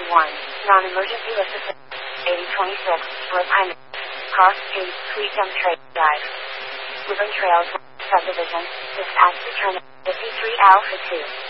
non-emergency lift assist. 8026, Road Highway. Cross Street, Sweet Gum Trail Drive. Woodland Trails, Subdivision, dispatch to turn 53 Alpha 2.